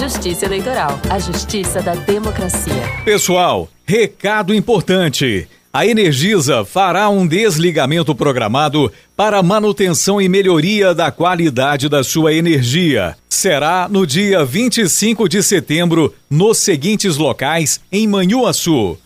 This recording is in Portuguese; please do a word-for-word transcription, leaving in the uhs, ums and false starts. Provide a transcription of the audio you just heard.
Justiça Eleitoral, a justiça da democracia. Pessoal, recado importante. A Energisa fará um desligamento programado para manutenção e melhoria da qualidade da sua energia. Será no dia vinte e cinco de setembro, nos seguintes locais em Manhuaçu: